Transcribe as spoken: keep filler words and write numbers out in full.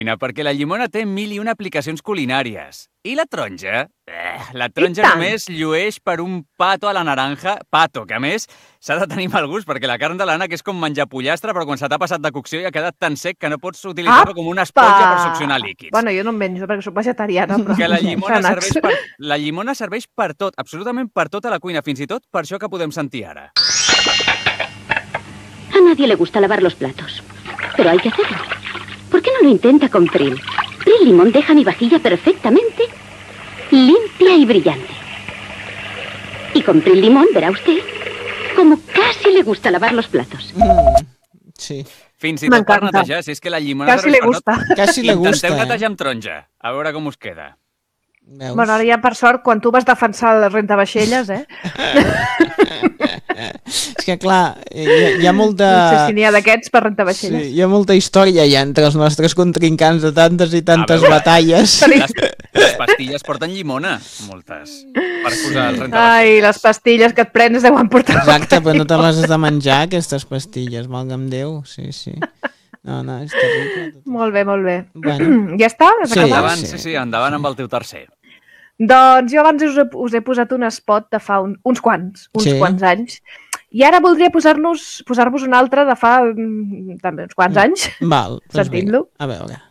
perquè la llimona té mil i una aplicacions culinàries. I la taronja? Eh, la taronja només llueix per un pato a la naranja, pato, que a més s'ha de tenir mal gust, perquè la carn de l'ànec és com menjar pollastre, però quan se t'ha passat de cocció i ha quedat tan sec que no pots utilitzar-lo com una esponja per succionar líquids. Bueno, jo no em menjo perquè soc vegetariana, però... Que la llimona, serveix per, la llimona serveix per tot, absolutament per tot a la cuina, fins i tot per això que podem sentir ara. A nadie le gusta lavar los platos, pero hay que hacerlo. ¿Por qué no lo intenta con Pril? Pril Limón deja mi vajilla perfectamente limpia y brillante. Y con Pril Limón verá usted como casi le gusta lavar los platos. Mm, sí. Fins i tot per netejar, si és que la llimona... Quasi le gusta. Quasi le gusta, Intenteu netejar amb taronja, a veure com us queda. Veus? Bueno, ara ja per sort, quan tu vas defensar les rentavaixelles, eh? És que clar, hi ha, hi ha molta... No sé si n'hi ha d'aquests per rentavaixelles. Sí, hi ha molta història ja entre els nostres contrincants de tantes i tantes veure, batalles. Les, les pastilles porten llimona, moltes, per posar el rentavaixelles. Ai, les pastilles que et prens deuen portar... Exacte, però no te les has de menjar, aquestes pastilles, malgam Déu, sí, sí. No, no, és terrible. Molt bé, molt bé. Bueno. Ja està? Has Sí. acabat? Endavant, sí, sí, endavant amb el teu tercer. Doncs jo abans us he, us he posat un spot de fa un, uns quants, uns Sí. quants anys. I ara voldria posar-nos posar-vos un altre de fa mm, també uns quants anys, Val, doncs sentint-lo. vinga, a veure.